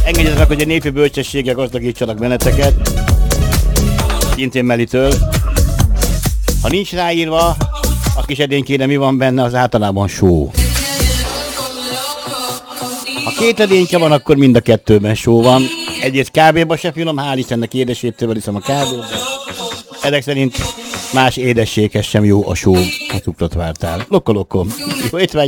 Engedjetek meg, hogy a népi bölcsességgel gazdagítsanak benneteket. Szintén Melitől. Ha nincs ráírva, a kis edénykére mi van benne, az általában só. Ha két edényke van, akkor mind a kettőben só van. Egyrészt kávéba se finom, hál' Istennek édesétől iszom a kávét. Ezek szerint más édességhez sem jó a só, ha cukrot vártál. Lokkolokkom. Jó étvágyat!